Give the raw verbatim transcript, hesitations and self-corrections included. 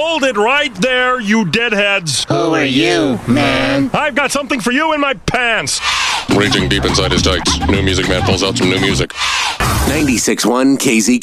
Hold it right there, you deadheads. Who are you, man? I've got something for you in my pants. Raging deep inside his tights. New Music Man pulls out some new music. ninety-six point one K Z